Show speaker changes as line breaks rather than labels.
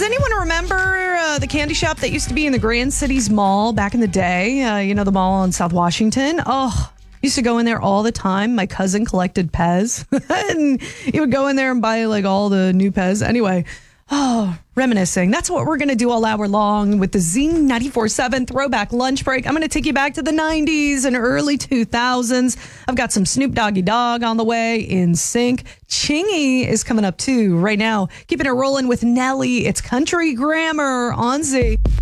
Does anyone remember the candy shop that used to be in the Grand Cities Mall back in the day? The mall on South Washington? Oh, used to go in there all the time. My cousin collected Pez. And he would go in there and buy like all the new Pez. Anyway, reminiscing. That's what we're going to do all hour long with the Z94.7 Throwback Lunch Break. I'm going to take you back to the 90s and early 2000s. I've got some Snoop Doggy Dogg on the way, In Sync. Chingy is coming up too right now. Keeping it rolling with Nelly. It's Country Grammar on Z.